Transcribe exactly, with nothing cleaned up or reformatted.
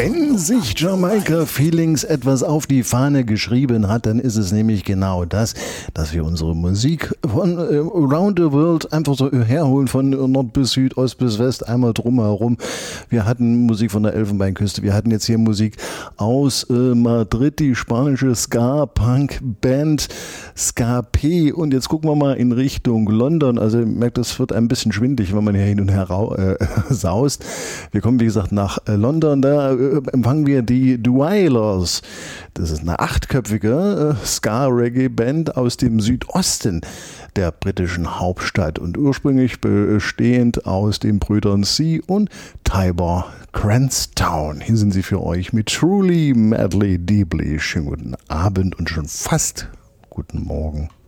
Wenn sich Jamaica Feelings etwas auf die Fahne geschrieben hat, dann ist es nämlich genau das, dass wir unsere Musik von äh, around the world einfach so herholen, von Nord bis Süd, Ost bis West, einmal drumherum. Wir hatten Musik von der Elfenbeinküste, wir hatten jetzt hier Musik aus äh, Madrid, die spanische Ska-Punk-Band Ska P, und jetzt gucken wir mal in Richtung London. Also ihr merkt, das wird ein bisschen schwindlig, wenn man hier hin und her äh, saust. Wir kommen, wie gesagt, nach äh, London, da äh, empfangen wir die Dweilers. Das ist eine achtköpfige äh, Ska-Reggae-Band aus dem Südosten der britischen Hauptstadt und ursprünglich bestehend aus den Brüdern C und Tybor Cranstown. Hier sind sie für euch mit Truly, Madly, Deeply. Schönen guten Abend und schon fast guten Morgen.